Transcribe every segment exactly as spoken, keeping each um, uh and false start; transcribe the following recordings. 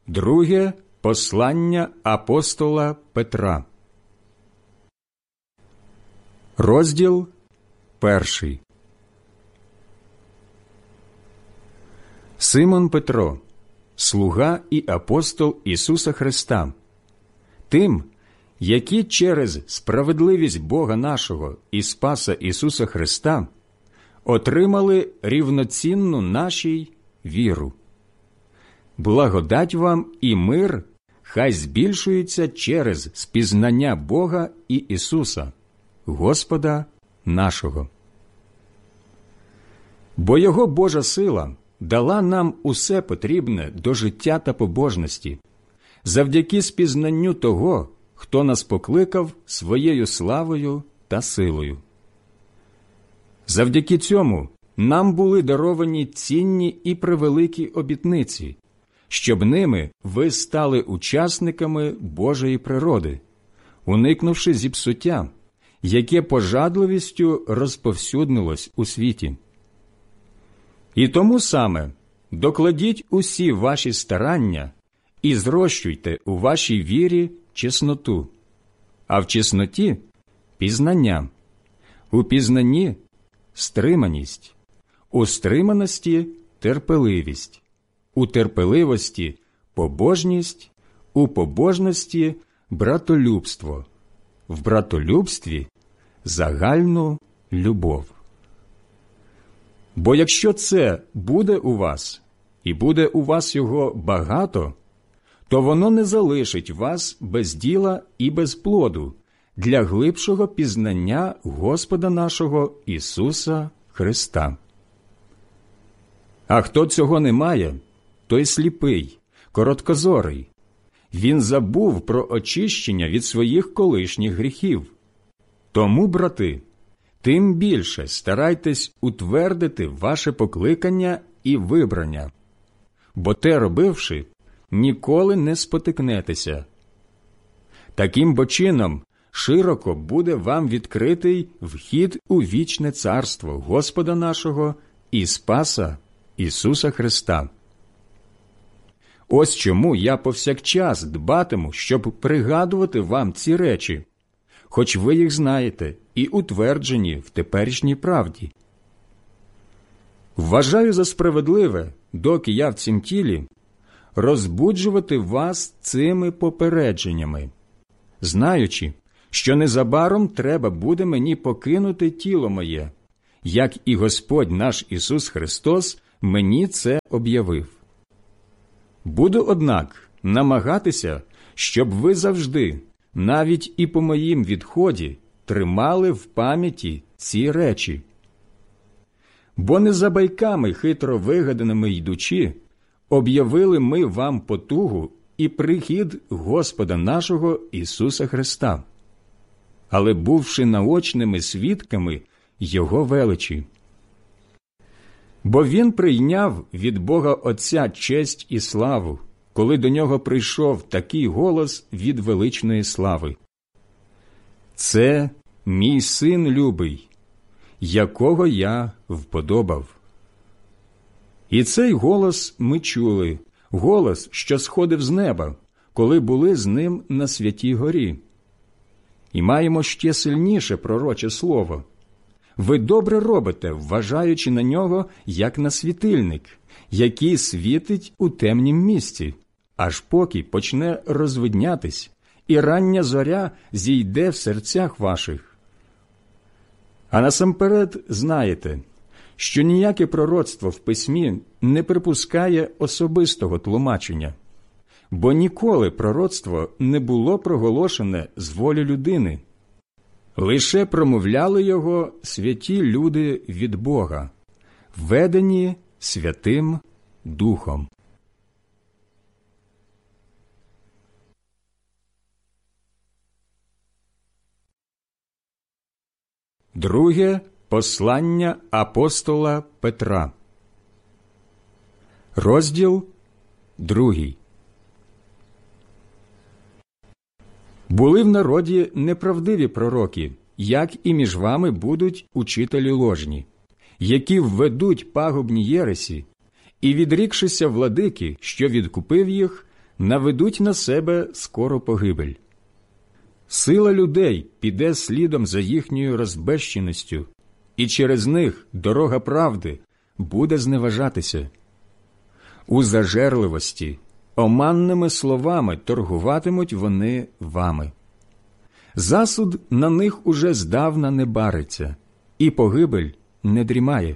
Друге послання апостола Петра. Розділ перший. Симон Петро, слуга і апостол Ісуса Христа, тим, які через справедливість Бога нашого і Спаса Ісуса Христа отримали рівноцінну нашій віру. Благодать вам і мир хай збільшується через спізнання Бога і Ісуса, Господа нашого. Бо Його Божа сила дала нам усе потрібне до життя та побожності, завдяки спізнанню того, хто нас покликав своєю славою та силою. Завдяки цьому нам були даровані цінні і превеликі обітниці, щоб ними ви стали учасниками Божої природи, уникнувши зіпсуття, яке пожадливістю розповсюднилось у світі. І тому саме докладіть усі ваші старання і зрощуйте у вашій вірі чесноту, а в чесноті – пізнання, у пізнанні – стриманість, у стриманості – терпеливість, у терпеливості – побожність, у побожності – братолюбство, в братолюбстві – загальну любов. Бо якщо це буде у вас, і буде у вас його багато, то воно не залишить вас без діла і без плоду для глибшого пізнання Господа нашого Ісуса Христа. А хто цього не має, той сліпий, короткозорий. Він забув про очищення від своїх колишніх гріхів. Тому, брати, тим більше старайтесь утвердити ваше покликання і вибрання, бо те робивши, ніколи не спотикнетеся. Таким бо чином широко буде вам відкритий вхід у вічне царство Господа нашого і Спаса Ісуса Христа. Ось чому я повсякчас дбатиму, щоб пригадувати вам ці речі, хоч ви їх знаєте і утверджені в теперішній правді. Вважаю за справедливе, доки я в цім тілі, розбуджувати вас цими попередженнями, знаючи, що незабаром треба буде мені покинути тіло моє, як і Господь наш Ісус Христос мені це об'явив. Буду, однак, намагатися, щоб ви завжди, навіть і по моїм відході, тримали в пам'яті ці речі. Бо не за байками хитро вигаданими йдучи, об'явили ми вам потугу і прихід Господа нашого Ісуса Христа, але бувши наочними свідками Його величі. Бо Він прийняв від Бога Отця честь і славу, коли до Нього прийшов такий голос від величної слави: «Це мій Син любий, якого я вподобав». І цей голос ми чули, голос, що сходив з неба, коли були з Ним на Святій горі. І маємо ще сильніше пророче слово. Ви добре робите, вважаючи на нього, як на світильник, який світить у темнім місці, аж поки почне розвиднятись, і рання зоря зійде в серцях ваших. А насамперед знаєте, що ніяке пророцтво в письмі не припускає особистого тлумачення, бо ніколи пророцтво не було проголошене з волі людини. Лише промовляли його святі люди від Бога, ведені Святим Духом. Друге послання апостола Петра. Розділ другий. Були в народі неправдиві пророки, як і між вами будуть учителі ложні, які введуть пагубні єресі, і, відрікшися владики, що відкупив їх, наведуть на себе скоро погибель. Сила людей піде слідом за їхньою розбещеністю, і через них дорога правди буде зневажатися. У зажерливості, оманними словами торгуватимуть вони вами. Засуд на них уже здавна не бариться, і погибель не дрімає.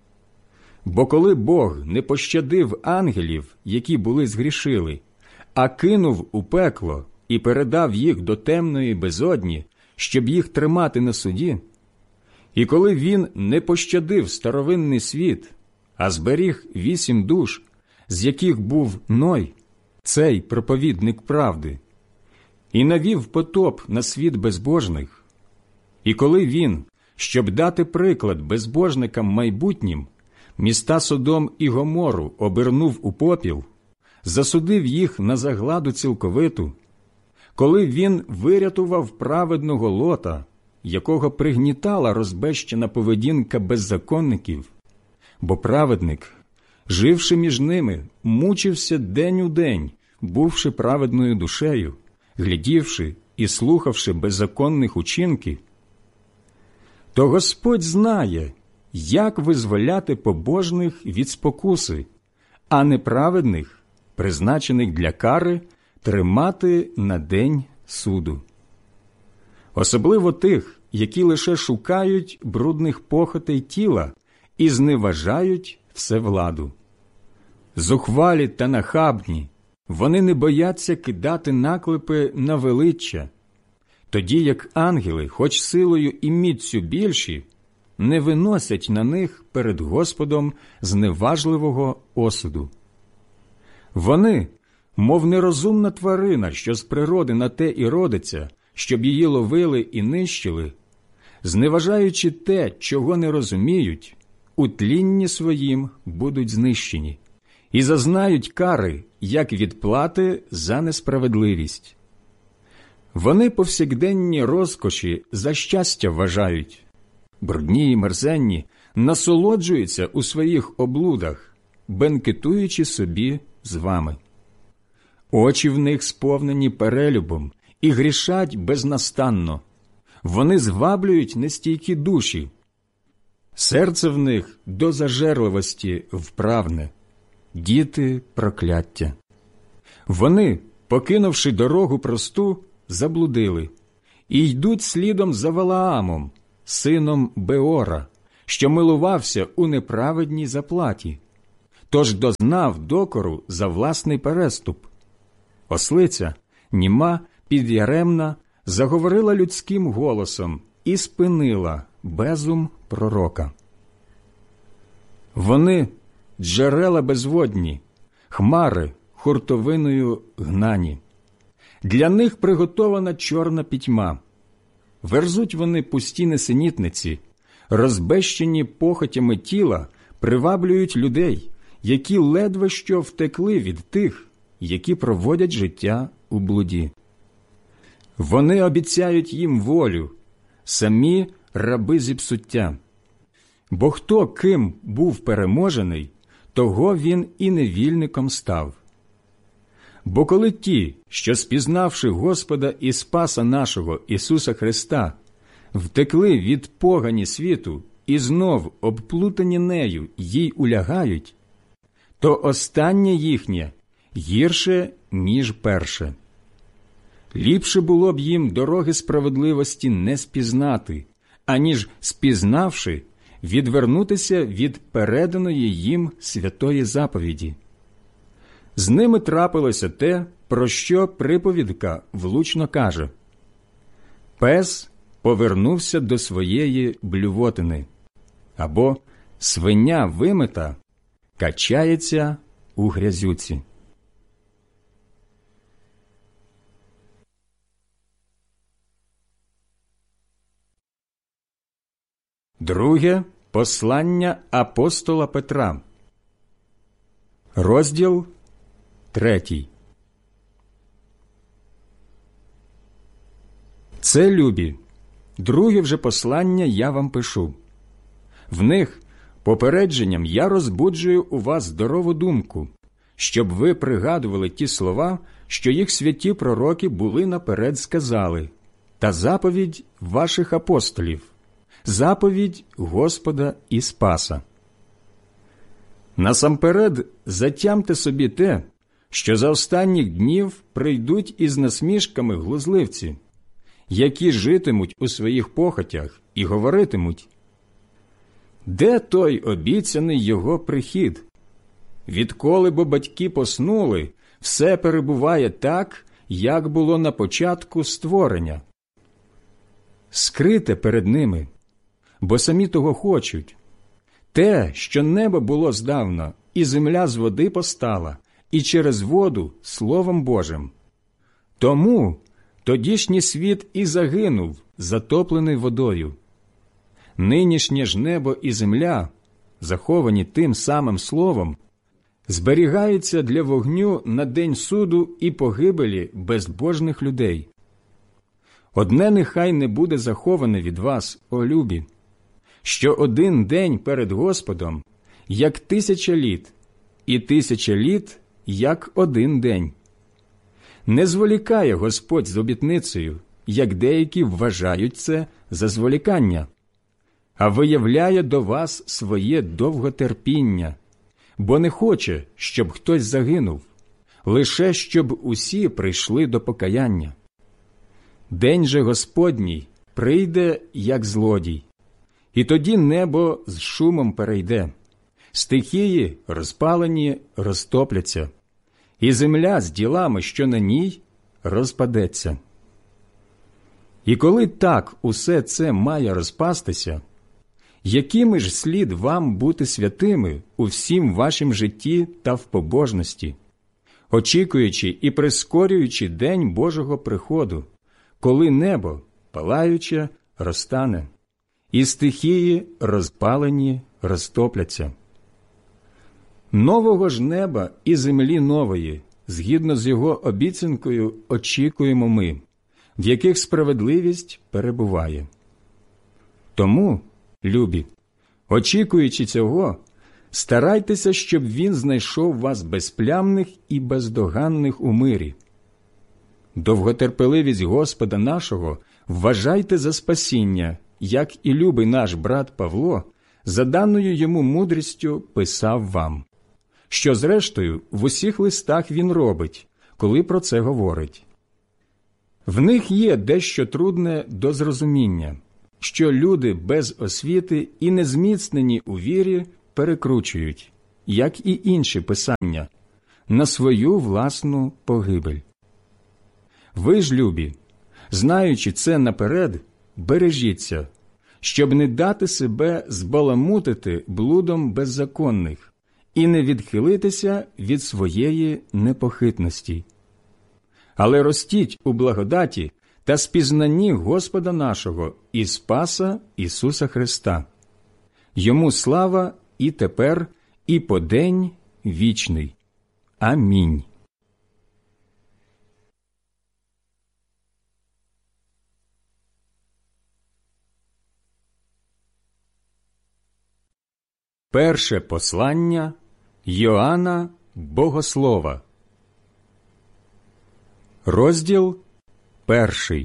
Бо коли Бог не пощадив ангелів, які були згрішили, а кинув у пекло і передав їх до темної безодні, щоб їх тримати на суді, і коли він не пощадив старовинний світ, а зберіг вісім душ, з яких був Ной, цей проповідник правди, і навів потоп на світ безбожних, і коли він, щоб дати приклад безбожникам майбутнім, міста Содом і Гомору обернув у попіл, засудив їх на загладу цілковиту, коли він вирятував праведного Лота, якого пригнітала розбещена поведінка беззаконників, бо праведник, живши між ними, мучився день у день, бувши праведною душею, глядівши і слухавши беззаконних учинків, то Господь знає, як визволяти побожних від спокуси, а неправедних, призначених для кари, тримати на день суду. Особливо тих, які лише шукають брудних похотей тіла і зневажають всевладу. Зухвалі та нахабні, вони не бояться кидати наклепи на величчя, тоді як ангели, хоч силою і міццю більші, не виносять на них перед Господом зневажливого осуду. Вони, мов нерозумна тварина, що з природи на те і родиться, щоб її ловили і нищили, зневажаючи те, чого не розуміють, у тлінні своїм будуть знищені і зазнають кари, як відплати за несправедливість. Вони повсякденні розкоші за щастя вважають, брудні й мерзенні насолоджуються у своїх облудах, бенкетуючи собі з вами. Очі в них сповнені перелюбом і грішать безнастанно. Вони зваблюють нестійкі душі. Серце в них до зажерливості вправне, діти прокляття. Вони, покинувши дорогу просту, заблудили і йдуть слідом за Валаамом, сином Беора, що милувався у неправедній заплаті, тож дознав докору за власний переступ. Ослиця, німа, підяремна, заговорила людським голосом і спинила безум пророка. Вони – джерела безводні, хмари хуртовиною гнані. Для них приготована чорна пітьма. Верзуть вони пусті несенітниці, розбещені похотями тіла приваблюють людей, які ледве що втекли від тих, які проводять життя у блуді. Вони обіцяють їм волю, самі раби зіпсуття. Бо хто ким був переможений, того він і невільником став. Бо коли ті, що спізнавши Господа і Спаса нашого Ісуса Христа, втекли від погані світу і знов обплутані нею їй улягають, то останнє їхнє гірше, ніж перше. Ліпше було б їм дороги справедливості не спізнати, аніж, спізнавши, відвернутися від переданої їм святої заповіді. З ними трапилося те, про що приповідка влучно каже: «Пес повернувся до своєї блювотини», або «свиня вимита качається у грязюці». Друге послання апостола Петра, розділ третій. Це, любі, друге вже послання я вам пишу. В них попередженням я розбуджую у вас здорову думку, щоб ви пригадували ті слова, що їх святі пророки були наперед сказали, та заповідь ваших апостолів, заповідь Господа і Спаса. Насамперед затямте собі те, що за останніх днів прийдуть із насмішками глузливці, які житимуть у своїх похотях і говоритимуть: де той обіцяний його прихід? Відколи бо батьки поснули, все перебуває так, як було на початку створення. Скрите перед ними, бо самі того хочуть. Те, що небо було здавна, і земля з води постала, і через воду Словом Божим. Тому тодішній світ і загинув, затоплений водою. Нинішнє ж небо і земля, заховані тим самим Словом, зберігаються для вогню на день суду і погибелі безбожних людей. Одне нехай не буде заховане від вас, о любі, що один день перед Господом, як тисяча літ, і тисяча літ, як один день. Не зволікає Господь з обітницею, як деякі вважають це за зволікання, а виявляє до вас своє довготерпіння, бо не хоче, щоб хтось загинув, лише щоб усі прийшли до покаяння. День же Господній прийде, як злодій, і тоді небо з шумом перейде, стихії розпалені розтопляться, і земля з ділами, що на ній, розпадеться. І коли так усе це має розпастися, якими ж слід вам бути святими у всім вашім житті та в побожності, очікуючи і прискорюючи день Божого приходу, коли небо, палаюче, розтане, і стихії, розпалені, розтопляться. Нового ж неба і землі нової, згідно з його обіцянкою, очікуємо ми, в яких справедливість перебуває. Тому, любі, очікуючи цього, старайтеся, щоб він знайшов вас безплямних і бездоганних у мирі. Довготерпеливість Господа нашого вважайте за спасіння, як і любий наш брат Павло за даною йому мудрістю писав вам, що, зрештою, в усіх листах він робить, коли про це говорить. В них є дещо трудне до зрозуміння, що люди без освіти і незміцнені у вірі перекручують, як і інші писання, на свою власну погибель. Ви ж, любі, знаючи це наперед, бережіться, щоб не дати себе збаламутити блудом беззаконних і не відхилитися від своєї непохитності. Але ростіть у благодаті та спізнанні Господа нашого і Спаса Ісуса Христа. Йому слава і тепер, і по день вічний. Амінь. Перше послання Йоанна Богослова. Розділ перший.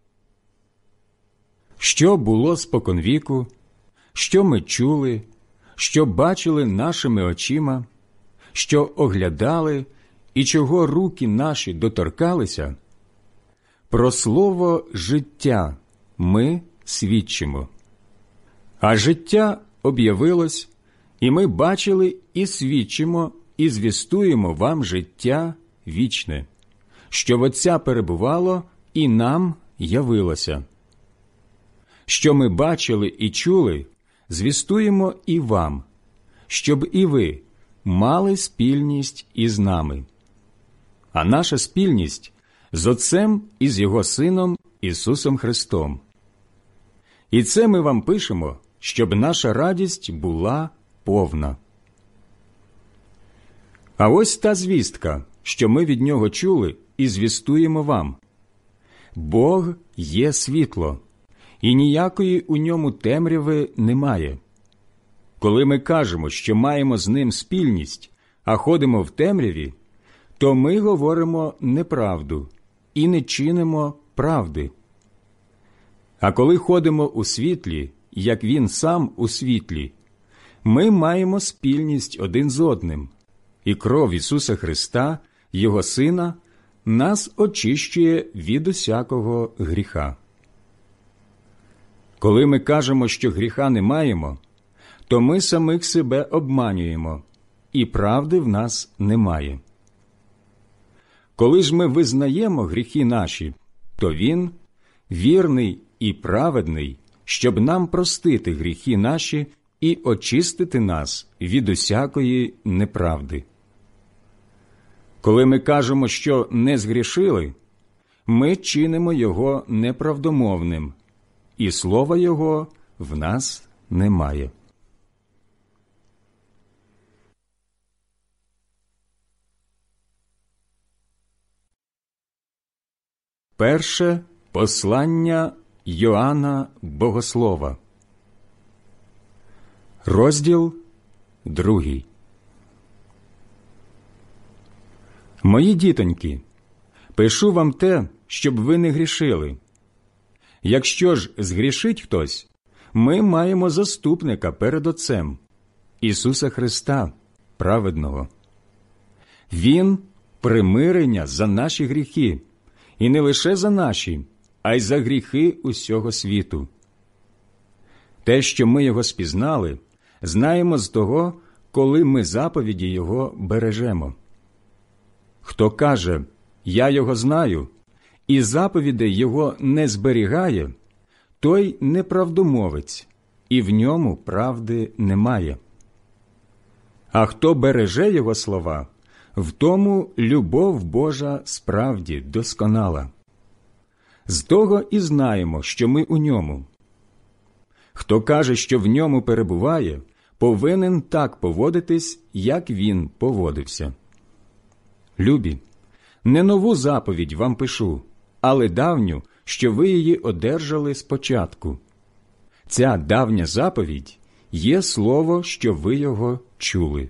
Що було споконвіку, що ми чули, що бачили нашими очима, що оглядали і чого руки наші доторкалися, про слово життя ми свідчимо. А життя об'явилось, і ми бачили і свідчимо, і звістуємо вам життя вічне, що в Отця перебувало і нам явилося. Що ми бачили і чули, звістуємо і вам, щоб і ви мали спільність із нами. А наша спільність з Отцем і з Його Сином Ісусом Христом. І це ми вам пишемо, щоб наша радість була повна. А ось та звістка, що ми від Нього чули і звістуємо вам. Бог є світло, і ніякої у ньому темряви немає. Коли ми кажемо, що маємо з Ним спільність, а ходимо в темряві, то ми говоримо неправду і не чинимо правди. А коли ходимо у світлі, як Він сам у світлі, ми маємо спільність один з одним, і кров Ісуса Христа, Його Сина, нас очищує від усякого гріха. Коли ми кажемо, що гріха не маємо, то ми самих себе обманюємо, і правди в нас немає. Коли ж ми визнаємо гріхи наші, то Він вірний і праведний, щоб нам простити гріхи наші і очистити нас від усякої неправди. Коли ми кажемо, що не згрішили, ми чинимо Його неправдомовним, і слова Його в нас немає. Перше послання Йоанна Богослова, розділ другий. Мої дітоньки, пишу вам те, щоб ви не грішили. Якщо ж згрішить хтось, ми маємо заступника перед Отцем, Ісуса Христа, праведного. Він – примирення за наші гріхи, і не лише за наші, а й за гріхи усього світу. Те, що ми Його спізнали, знаємо з того, коли ми заповіді Його бережемо. Хто каже «Я Його знаю» і заповідей Його не зберігає, той неправдомовець, і в ньому правди немає. А хто береже Його слова, в тому любов Божа справді досконала. З того і знаємо, що ми у ньому. Хто каже, що в ньому перебуває, повинен так поводитись, як він поводився. Любі, не нову заповідь вам пишу, але давню, що ви її одержали спочатку. Ця давня заповідь є слово, що ви його чули.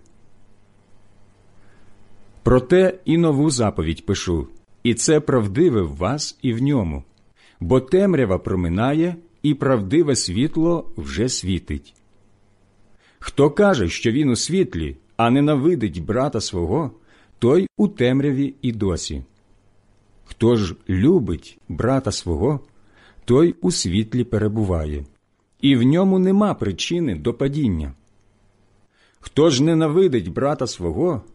Проте і нову заповідь пишу, і це правдиве в вас і в ньому, бо темрява проминає, і правдиве світло вже світить. Хто каже, що він у світлі, а ненавидить брата свого, той у темряві і досі. Хто ж любить брата свого, той у світлі перебуває, і в ньому нема причини до падіння. Хто ж ненавидить брата свого,